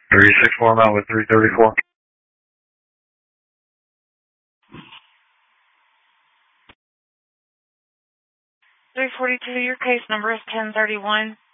364 Mount with 334. 342, your case number is 1031.